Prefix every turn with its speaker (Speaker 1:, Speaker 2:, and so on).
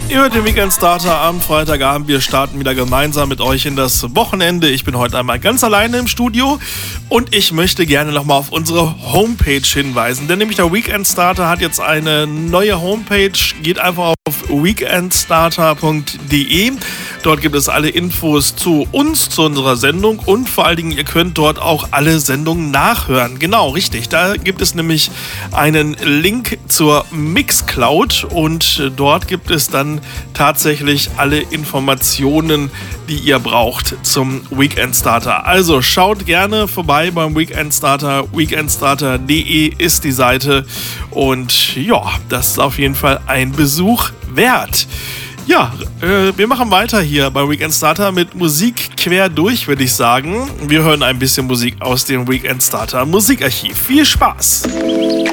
Speaker 1: Ihr hört den Weekend Starter am Freitagabend. Wir starten wieder gemeinsam mit euch in das Wochenende. Ich bin heute einmal ganz alleine im Studio und ich möchte gerne nochmal auf unsere Homepage hinweisen. Denn nämlich der Weekend Starter hat jetzt eine neue Homepage. Geht einfach auf weekendstarter.de. Dort gibt es alle Infos zu uns, zu unserer Sendung und vor allen Dingen, ihr könnt dort auch alle Sendungen nachhören. Genau, richtig. Da gibt es nämlich einen Link zur Mixcloud und dort gibt es dann tatsächlich alle Informationen, die ihr braucht zum Weekend Starter. Also schaut gerne vorbei beim Weekend Starter. weekendstarter.de ist die Seite und ja, das ist auf jeden Fall ein Besuch wert. Ja, wir machen weiter hier bei Weekend Starter mit Musik quer durch, würde ich sagen. Wir hören ein bisschen Musik aus dem Weekend Starter Musikarchiv. Viel Spaß!